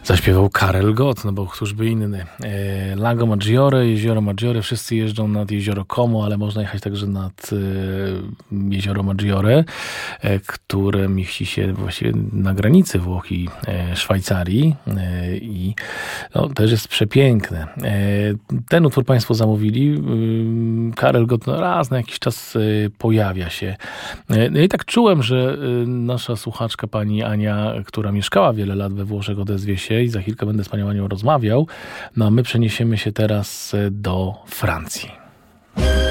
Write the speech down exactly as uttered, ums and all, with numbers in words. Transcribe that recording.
Zaśpiewał Karel Gott, no bo któż by inny. E, Lago Maggiore, Jezioro Maggiore, wszyscy jeżdżą nad Jezioro Como, ale można jechać także nad e, Jezioro Maggiore, e, które mieści się właściwie na granicy Włoch i e, Szwajcarii e, i no, też jest przepiękne. E, ten utwór Państwo zamówili. E, Karel Gott no, raz na jakiś czas e, pojawia się. E, no i tak czułem, że e, nasza słuchaczka pani Ania, która mieszkała wiele lat we Włoszech, odezwie się i za chwilkę będę z panią Anią rozmawiał. No a my przeniesiemy się teraz do Francji.